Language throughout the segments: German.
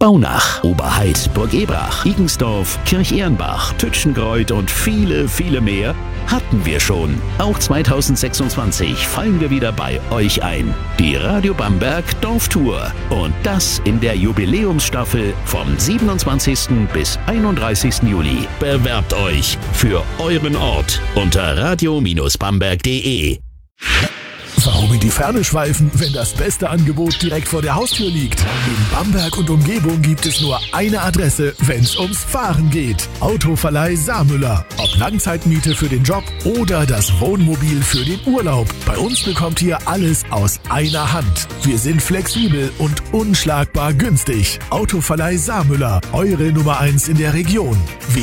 Baunach, Oberheid, Burg Ebrach, Igensdorf, Kirchehrenbach, Tütschenkreuth und viele, viele mehr hatten wir schon. Auch 2026 fallen wir wieder bei euch ein. Die Radio Bamberg Dorftour. Und das in der Jubiläumsstaffel vom 27. bis 31. Juli. Bewerbt euch für euren Ort unter radio-bamberg.de. Warum in die Ferne schweifen, wenn das beste Angebot direkt vor der Haustür liegt? In Bamberg und Umgebung gibt es nur eine Adresse, wenn's ums Fahren geht. Autoverleih Saarmüller. Ob Langzeitmiete für den Job oder das Wohnmobil für den Urlaub. Bei uns bekommt ihr alles aus einer Hand. Wir sind flexibel und unschlagbar günstig. Autoverleih Saarmüller. Eure Nummer 1 in der Region.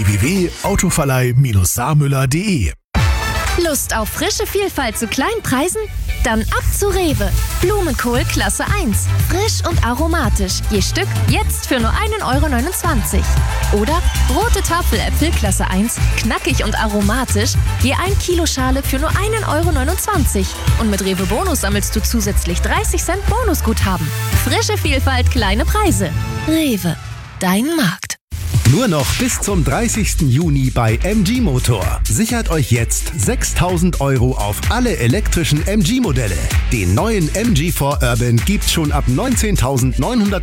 www.autoverleih-saarmüller.de. Lust auf frische Vielfalt zu kleinen Preisen? Dann ab zu Rewe. Blumenkohl Klasse 1. Frisch und aromatisch. Je Stück jetzt für nur 1,29 €. Oder rote Tafeläpfel Klasse 1. Knackig und aromatisch. Je 1 Kilo Schale für nur 1,29 €. Und mit Rewe Bonus sammelst du zusätzlich 30 Cent Bonusguthaben. Frische Vielfalt, kleine Preise. Rewe. Dein Markt. Nur noch bis zum 30. Juni bei MG Motor. Sichert euch jetzt 6.000 € auf alle elektrischen MG-Modelle. Den neuen MG4 Urban gibt's schon ab 19.900